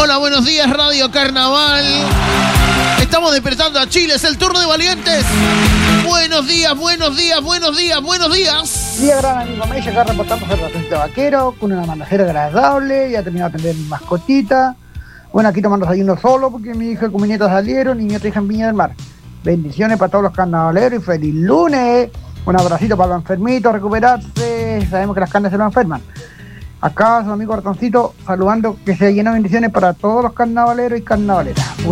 Hola, buenos días, Radio Carnaval. Estamos despertando a Chile, es el turno de valientes. Buenos días, buenos días, buenos días, buenos días. Día, gran amigo Meche, acá reportando el ratito vaquero, con una manejera agradable, ya terminado de atender mi mascotita. Bueno, aquí tomando desayuno solo porque mi hija y mi nieta salieron y mi otra hija en Viña del Mar. Bendiciones para todos los carnavaleros y feliz lunes. Un abracito para los enfermitos, recuperarse. Sabemos que las carnes se lo enferman. Acá su amigo Ratoncito saludando, que se llena de bendiciones para todos los carnavaleros y carnavaleras.